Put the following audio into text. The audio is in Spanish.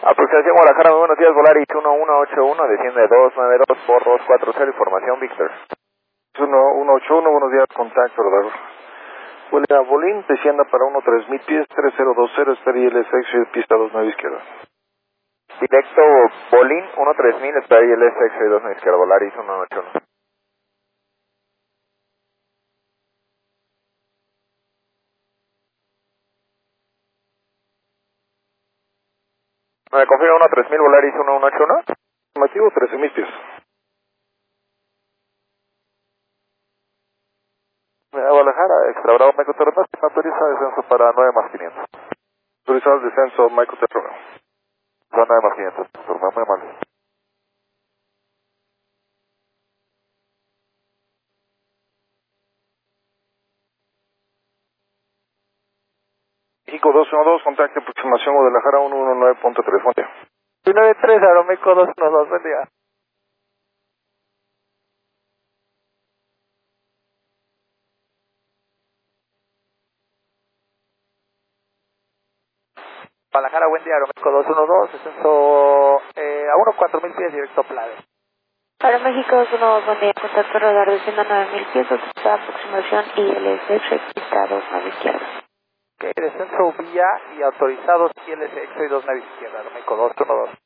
Aproximación Guadalajara, muy buenos días, Volaris 1181, desciende 292 por 240, información Víctor. 1181, buenos días, contacto, radar. Vuela a Bolín, descienda para 13000 pies, 3020, espera ILS exit, pista 29 izquierda. Directo Bolín 13000, espera ILS exit 29 izquierda, Volaris 1181. ¿Me confirma 13000, Volaris 1181? Motivo 13000 pies. Guadalajara, extra bravo, Michael Terreno, autoriza descenso para 9 más 500. Autorizado el descenso, Michael Terreno. Son 9 más 500, turma, muy mal. México 212, contacto, aproximación Guadalajara 119.3, buen día. 93, Aeroméxico 212, buen día. Guadalajara, buen día, Aeroméxico 212, descenso a 14000 pies, directo Plade. Aeroméxico 212, buen día, contacto radar desciendo a 9000 pies, autopista aproximación ILS exit, pista 29 izquierda. Ok, descenso vía y autorizados ILS exit 29 izquierda, Aeroméxico 212.